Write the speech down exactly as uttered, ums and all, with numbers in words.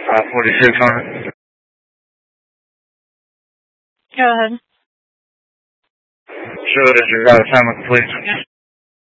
Uh, forty-six hundred. Go ahead. Sure, that you got a time of completion.